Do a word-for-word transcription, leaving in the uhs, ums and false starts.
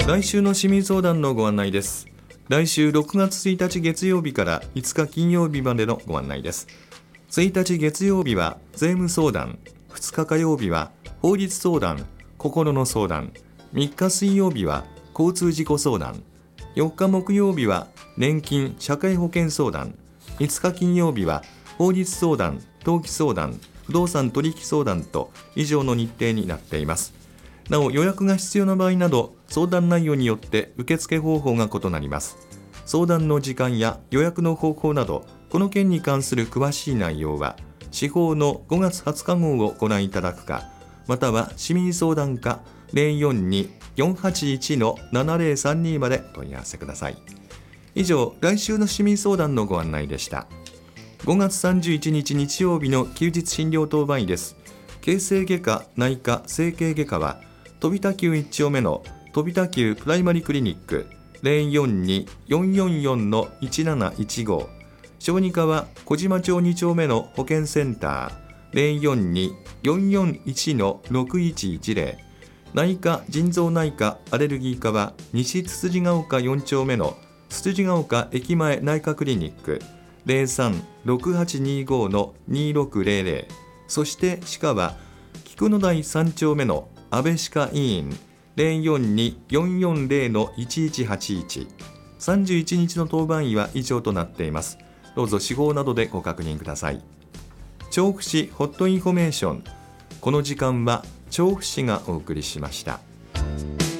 来週の市民相談のご案内です。来週ろくがつついたち月曜日からいつか金曜日までのご案内です。ついたち月曜日は税務相談、ふつか火曜日は法律相談、心の相談、みっか水曜日は交通事故相談、よっか木曜日は年金社会保険相談、いつか金曜日は法律相談、登記相談、不動産取引相談と以上の日程になっています。なお予約が必要な場合など相談内容によって受付方法が異なります。相談の時間や予約の方法などこの件に関する詳しい内容は市法のごがつはつか号をご覧いただくか、または市民相談課 ゼロよんに よんはちいち のななゼロさんに まで問い合わせください。以上、来週の市民相談のご案内でした。ごがつさんじゅういちにち日曜日の休日診療当番医です。形成外科、内科、整形外科は飛田急いち丁目の飛田急プライマリクリニック ゼロよんに よんよんよん のいちなないちご、小児科は小島町に丁目の保健センター ゼロよんに よんよんいち のろくいちいちゼロ、内科腎臓内科アレルギー科は西つつじが丘よん丁目のつつじが丘駅前内科クリニック ゼロさん ろくはちにご のにろくゼロゼロ、そして歯科は菊野台さん丁目の安倍歯科医院 ゼロよんに よんよんゼロ のいちいちはちいち、さんじゅういちにちの当番医は以上となっています。どうぞ市号などでご確認ください。調布市ホットインフォメーション、この時間は調布市がお送りしました。